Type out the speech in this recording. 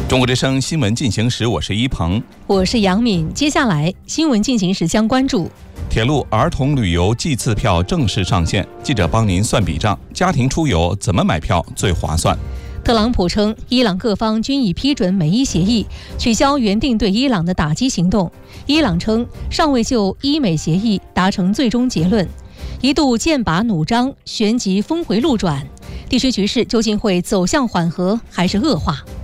中国之声新闻进行时，我是一鹏， 我是杨敏。接下来新闻进行时将关注： 铁路儿童旅游季次票正式上线，记者帮您算笔账，家庭出游怎么买票最划算？ 特朗普称，伊朗各方均已批准美伊协议，取消原定对伊朗的打击行动。伊朗称尚未就伊美协议达成最终结论，一度剑拔弩张，旋即峰回路转。地区局势究竟会走向缓和还是恶化？